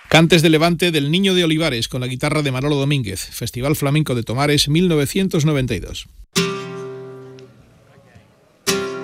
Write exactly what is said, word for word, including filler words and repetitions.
Cantes de Levante del Niño de Olivares con la guitarra de Manolo Domínguez. Festival Flamenco de Tomares mil novecientos noventa y dos.